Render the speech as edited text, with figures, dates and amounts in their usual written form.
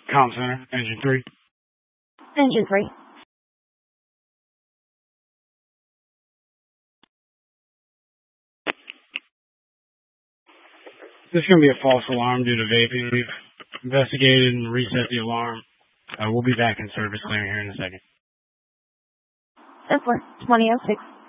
Comm Center, Engine 3. Engine 3. This is going to be a false alarm due to vaping. We've investigated and reset the alarm. We'll be back in service clearing here in a second. 10-4, 2006.